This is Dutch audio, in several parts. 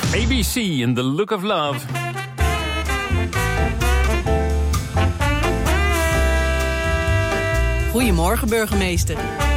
ABC in The Look of Love. Goedemorgen, burgemeester.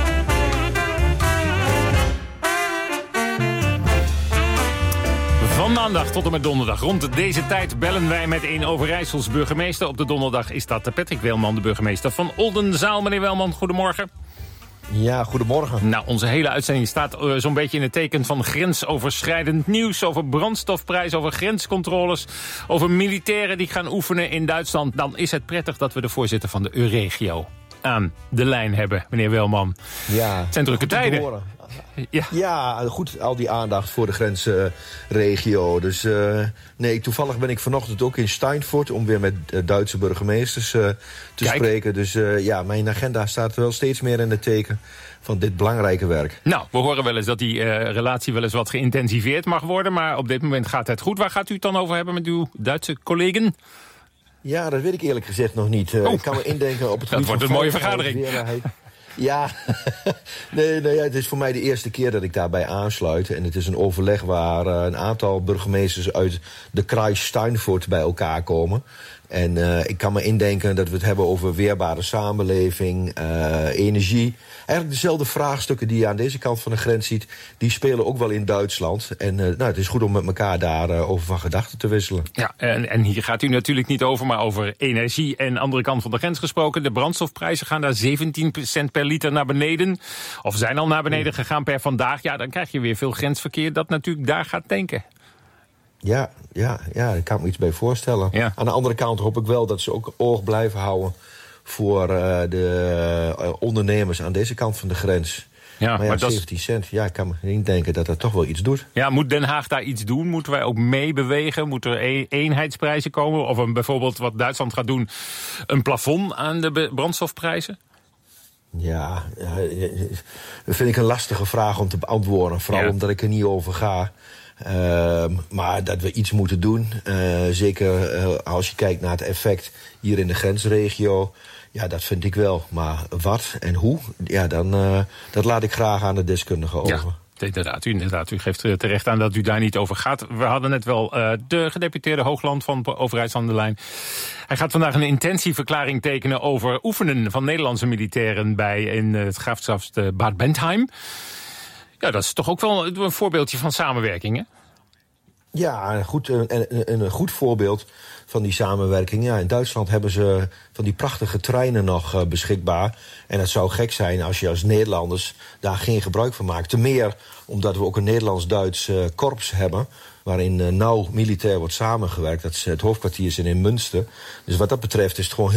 Van maandag tot en met donderdag. Rond deze tijd bellen wij met een Overijssels burgemeester. Op de donderdag is dat Patrick Weelman, de burgemeester van Oldenzaal. Meneer Weelman, goedemorgen. Ja, goedemorgen. Nou, onze hele uitzending staat zo'n beetje in het teken van grensoverschrijdend nieuws. Over brandstofprijs, over grenscontroles, over militairen die gaan oefenen in Duitsland. Dan is het prettig dat we de voorzitter van de Euregio aan de lijn hebben, meneer Weelman. Ja, het zijn drukke tijden. Ja, goed, al die aandacht voor de grensregio. Dus nee, toevallig ben ik vanochtend ook in Steinfurt om weer met Duitse burgemeesters te spreken. Dus ja, mijn agenda staat wel steeds meer in het teken van dit belangrijke werk. Nou, we horen wel eens dat die relatie wel eens wat geïntensiveerd mag worden, maar op dit moment gaat het goed. Waar gaat u het dan over hebben met uw Duitse collega's? Ja, dat weet ik eerlijk gezegd nog niet. Ik kan me indenken op het dat wordt een mooie vergadering. Ja, nee, het is voor mij de eerste keer dat ik daarbij aansluit. En het is een overleg waar een aantal burgemeesters uit de Kreis Steinfurt bij elkaar komen. En ik kan me indenken dat we het hebben over weerbare samenleving, energie. Eigenlijk dezelfde vraagstukken die je aan deze kant van de grens ziet, die spelen ook wel in Duitsland. En nou, het is goed om met elkaar daarover van gedachten te wisselen. Ja, en hier gaat u natuurlijk niet over, maar over energie en andere kant van de grens gesproken. De brandstofprijzen gaan daar 17% per liter naar beneden. Of zijn al naar beneden gegaan per vandaag. Ja, dan krijg je weer veel grensverkeer dat natuurlijk daar gaat tanken. Ja, daar kan ik me iets bij voorstellen. Ja. Aan de andere kant hoop ik wel dat ze ook oog blijven houden voor de ondernemers aan deze kant van de grens. Ja, maar 17 cent, ja, ik kan me niet denken dat dat toch wel iets doet. Ja, moet Den Haag daar iets doen? Moeten wij ook meebewegen? Moeten er eenheidsprijzen komen? Of bijvoorbeeld wat Duitsland gaat doen, een plafond aan de brandstofprijzen? Ja, dat vind ik een lastige vraag om te beantwoorden. Vooral omdat ik er niet over ga. Maar dat we iets moeten doen, zeker als je kijkt naar het effect hier in de grensregio, ja, dat vind ik wel. Maar wat en hoe, ja, dat laat ik graag aan de deskundigen over. Ja. Inderdaad, u geeft terecht aan dat u daar niet over gaat. We hadden net wel de gedeputeerde Hoogland van Overijssel aan de lijn. Hij gaat vandaag een intentieverklaring tekenen over oefenen van Nederlandse militairen in het graafschap Bad Bentheim. Ja, dat is toch ook wel een voorbeeldje van samenwerking, hè? Ja, een goed voorbeeld van die samenwerking. Ja, in Duitsland hebben ze van die prachtige treinen nog beschikbaar. En het zou gek zijn als je als Nederlanders daar geen gebruik van maakt. Te meer omdat we ook een Nederlands-Duits korps hebben, waarin nauw militair wordt samengewerkt. Het hoofdkwartier is in Münster. Dus wat dat betreft is het gewoon